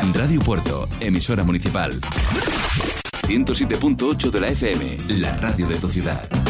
Radio Puerto, emisora municipal. 107.8 de la FM, la radio de tu ciudad.